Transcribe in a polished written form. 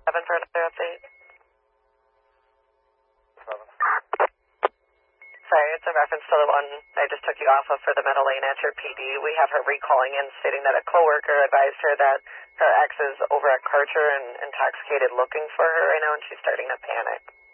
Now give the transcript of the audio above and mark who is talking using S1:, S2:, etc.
S1: 7 for another update.
S2: 7.
S1: Sorry, it's in reference to the one I just took you off of for the Meadow Lane at your PD. We have her recalling in stating that a coworker advised her that her ex is over at Karcher and intoxicated looking for her right now, and she's starting to panic.